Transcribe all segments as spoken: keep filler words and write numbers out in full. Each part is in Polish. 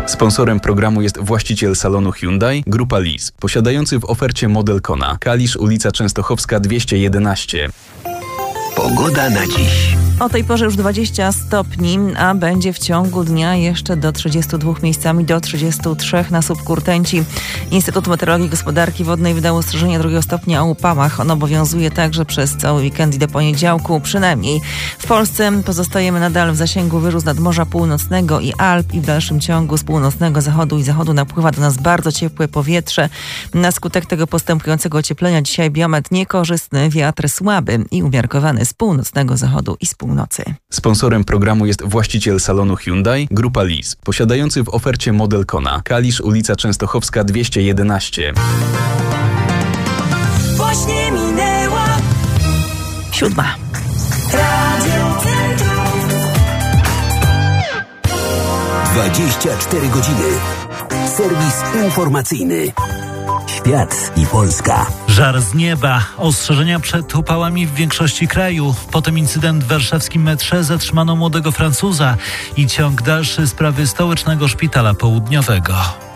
Sponsorem programu jest właściciel salonu Hyundai, Grupa Lis, posiadający w ofercie model Kona. Kalisz, ulica Częstochowska dwieście jedenaście. Pogoda na dziś. O tej porze już dwadzieścia stopni, a będzie w ciągu dnia jeszcze do trzydziestu dwóch, miejscami do trzydziestu trzech na słupku Rtęci. Instytut Meteorologii i Gospodarki Wodnej wydał ostrzeżenie drugiego stopnia o upałach. Ono obowiązuje także przez cały weekend i do poniedziałku przynajmniej. W Polsce pozostajemy nadal w zasięgu wyżu z nadmorza północnego i Alp i w dalszym ciągu z północnego zachodu i zachodu napływa do nas bardzo ciepłe powietrze. Na skutek tego postępującego ocieplenia dzisiaj biometr niekorzystny, wiatr słaby i umiarkowany z północnego zachodu i z północy. Sponsorem programu jest właściciel salonu Hyundai, Grupa Lis, posiadający w ofercie model Kona. Kalisz, ulica Częstochowska dwieście jedenaście. Właśnie minęła Siódma. Radio Centrum. dwadzieścia cztery godziny. Serwis informacyjny. Świat i Polska. Żar z nieba, ostrzeżenia przed upałami w większości kraju. Potem incydent w warszawskim metrze, zatrzymano młodego Francuza i ciąg dalszy sprawy stołecznego szpitala południowego.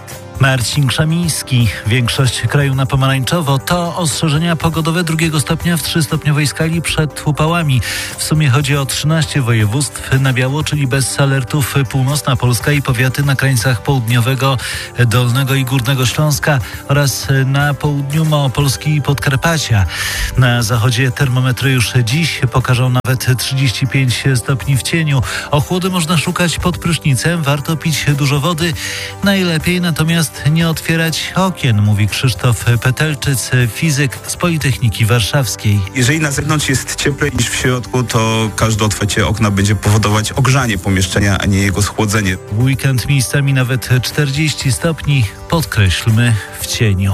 Marcin Krzemiński. Większość kraju na pomarańczowo to ostrzeżenia pogodowe drugiego stopnia w trzystopniowej skali przed upałami. W sumie chodzi o trzynaście województw na biało, czyli bez alertów północna Polska i powiaty na krańcach południowego, dolnego i górnego Śląska oraz na południu Małopolski i Podkarpacia. Na zachodzie termometry już dziś pokażą nawet trzydzieści pięć stopni w cieniu. Ochłody można szukać pod prysznicem, warto pić dużo wody. Najlepiej natomiast nie otwierać okien, mówi Krzysztof Petelczyc, fizyk z Politechniki Warszawskiej. Jeżeli na zewnątrz jest cieplej niż w środku, to każde otwarcie okna będzie powodować ogrzanie pomieszczenia, a nie jego schłodzenie. W weekend miejscami nawet czterdzieści stopni, podkreślmy, w cieniu.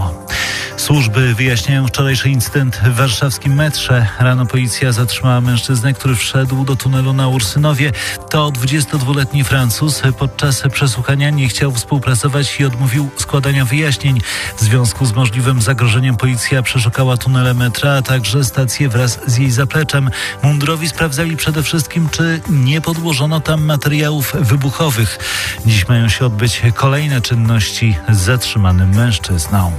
Służby wyjaśniają wczorajszy incydent w warszawskim metrze. Rano policja zatrzymała mężczyznę, który wszedł do tunelu na Ursynowie. To dwudziestodwuletni Francuz. Podczas przesłuchania nie chciał współpracować i odmówił składania wyjaśnień. W związku z możliwym zagrożeniem policja przeszukała tunele metra, a także stację wraz z jej zapleczem. Mundurowi sprawdzali przede wszystkim, czy nie podłożono tam materiałów wybuchowych. Dziś mają się odbyć kolejne czynności z zatrzymanym mężczyzną.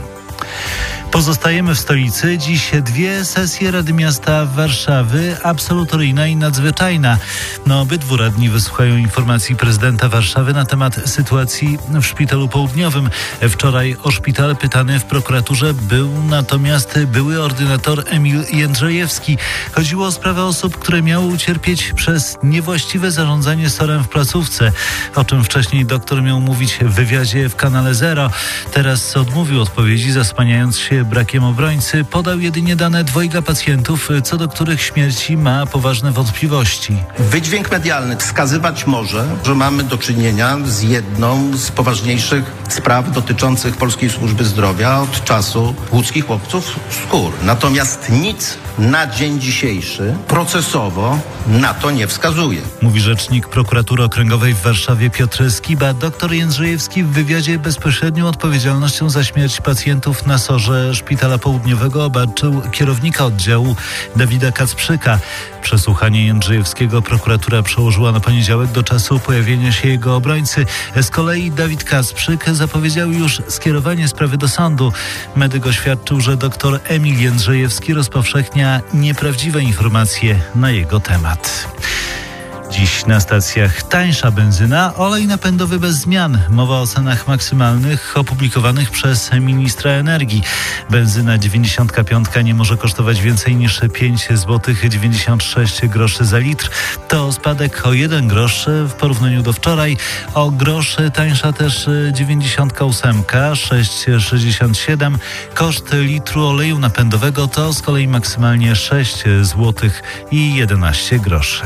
Pozostajemy w stolicy. Dziś dwie sesje Rady Miasta Warszawy, absolutoryjna i nadzwyczajna. Na obydwu radni wysłuchają informacji prezydenta Warszawy na temat sytuacji w Szpitalu Południowym. Wczoraj o szpital pytany w prokuraturze był natomiast były ordynator Emil Jędrzejewski. Chodziło o sprawę osób, które miały ucierpieć przez niewłaściwe zarządzanie sorem w placówce, o czym wcześniej doktor miał mówić w wywiadzie w kanale Zero. Teraz odmówił odpowiedzi, zasłaniając się brakiem obrońcy. Podał jedynie dane dwojga pacjentów, co do których śmierci ma poważne wątpliwości. Wydźwięk medialny wskazywać może, że mamy do czynienia z jedną z poważniejszych spraw dotyczących Polskiej Służby Zdrowia od czasu łódzkich chłopców skór. Natomiast nic na dzień dzisiejszy procesowo na to nie wskazuje. Mówi rzecznik prokuratury okręgowej w Warszawie Piotr Skiba. Doktor Jędrzejewski w wywiadzie bezpośrednią odpowiedzialnością za śmierć pacjentów na sorze Szpitala Południowego obarczył kierownika oddziału Dawida Kacprzyka. Przesłuchanie Jędrzejewskiego prokuratura przełożyła na poniedziałek do czasu pojawienia się jego obrońcy. Z kolei Dawid Kacprzyk zapowiedział już skierowanie sprawy do sądu. Medyk oświadczył, że dr Emil Jędrzejewski rozpowszechnia nieprawdziwe informacje na jego temat. Dziś na stacjach tańsza benzyna, olej napędowy bez zmian. Mowa o cenach maksymalnych opublikowanych przez ministra energii. Benzyna dziewięćdziesiąt pięć nie może kosztować więcej niż pięć złotych dziewięćdziesiąt sześć groszy za litr. To spadek o jeden grosz w porównaniu do wczoraj. O grosz tańsza też dziewięćdziesiąt osiem, sześć sześćdziesiąt siedem. Koszt litru oleju napędowego to z kolei maksymalnie sześć złotych i jedenaście groszy.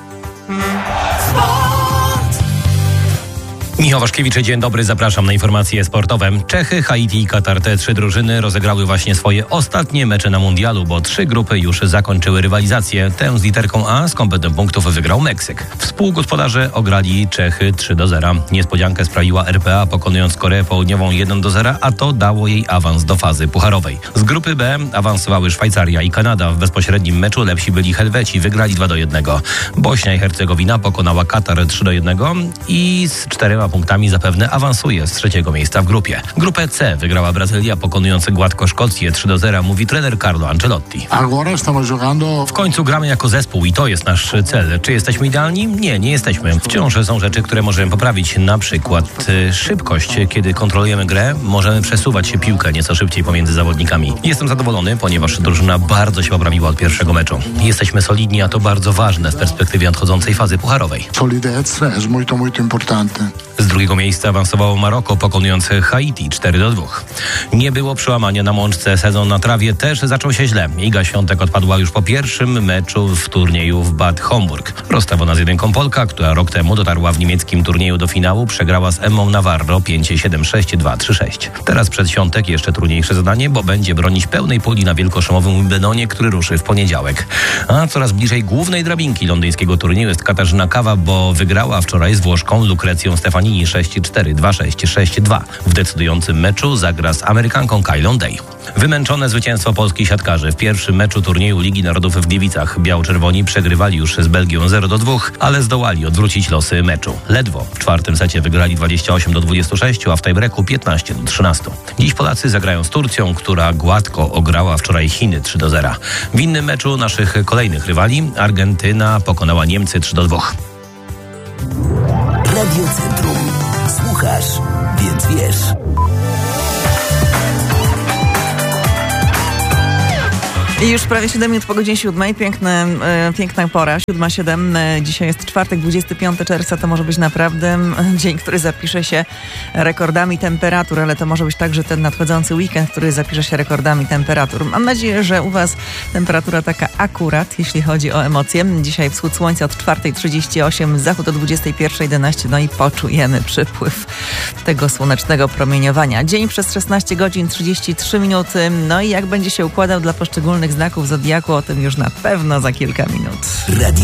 Michał Waszkiewicz, dzień dobry, zapraszam na informacje sportowe. Czechy, Haiti i Katar, te trzy drużyny rozegrały właśnie swoje ostatnie mecze na mundialu, bo trzy grupy już zakończyły rywalizację. Tę z literką A z kompetem punktów wygrał Meksyk. Współgospodarze ograli Czechy trzy do zera. Niespodziankę sprawiła R P A, pokonując Koreę Południową jeden do zera, a to dało jej awans do fazy pucharowej. Z grupy B awansowały Szwajcaria i Kanada. W bezpośrednim meczu lepsi byli Helweci, wygrali dwa do jednego. Bośnia i Hercegowina pokonała Katar trzy do jednego i z czterema sześcioma punktami zapewne awansuje z trzeciego miejsca w grupie. Grupę C wygrała Brazylia, pokonując gładko Szkocję trzy do zera, mówi trener Carlo Ancelotti. W końcu gramy jako zespół i to jest nasz cel. Czy jesteśmy idealni? Nie, nie jesteśmy. Wciąż są rzeczy, które możemy poprawić. Na przykład y, szybkość. Kiedy kontrolujemy grę, możemy przesuwać się piłkę nieco szybciej pomiędzy zawodnikami. Jestem zadowolony, ponieważ drużyna bardzo się poprawiła od pierwszego meczu. Jesteśmy solidni, a to bardzo ważne w perspektywie nadchodzącej fazy pucharowej. Solidezza jest molto, molto importante. Z drugiego miejsca awansowało Maroko, pokonując Haiti cztery do dwóch. Nie było przełamania na mączce. Sezon na trawie też zaczął się źle. Iga Świątek odpadła już po pierwszym meczu w turnieju w Bad Homburg. Rozstawiona z jedynką Polka, która rok temu dotarła w niemieckim turnieju do finału, przegrała z Emmą Navarro pięć siedem sześć dwa trzy sześć. Teraz przed Świątek jeszcze trudniejsze zadanie, bo będzie bronić pełnej puli na wielkoszlemowym Wimbledonie, który ruszy w poniedziałek. A coraz bliżej głównej drabinki londyńskiego turnieju jest Katarzyna Kawa, bo wygrała wczoraj z Włoszką Lukrecją Stefanini sześć cztery dwa sześć sześć dwa. W decydującym meczu zagra z Amerykanką Kylą Day. Wymęczone zwycięstwo polskich siatkarzy w pierwszym meczu turnieju Ligi Narodów w Gliwicach. Biało-czerwoni przegrywali już z Belgią zero do dwóch, ale zdołali odwrócić losy meczu. Ledwo w czwartym secie wygrali dwadzieścia osiem do dwudziestu sześciu, a w tiebreaku piętnaście do trzynastu. Dziś Polacy zagrają z Turcją, która gładko ograła wczoraj Chiny trzy do zera. W innym meczu naszych kolejnych rywali Argentyna pokonała Niemcy trzy do dwóch. Radio Centrum. Słuchasz, więc wiesz. I już prawie siedem minut po godzinie siódmej. Piękne, e, piękna pora. siódma siedem. E, dzisiaj jest czwartek, dwudziestego piątego czerwca. To może być naprawdę e, dzień, który zapisze się rekordami temperatur, ale to może być także ten nadchodzący weekend, który zapisze się rekordami temperatur. Mam nadzieję, że u Was temperatura taka akurat, jeśli chodzi o emocje. Dzisiaj wschód słońca od czwartej trzydzieści osiem, zachód o dwudziestej pierwszej jedenaście. No i poczujemy przypływ tego słonecznego promieniowania. Dzień przez szesnaście godzin trzydzieści trzy minuty. No i jak będzie się układał dla poszczególnych znaków zodiaku, o tym już na pewno za kilka minut. Radio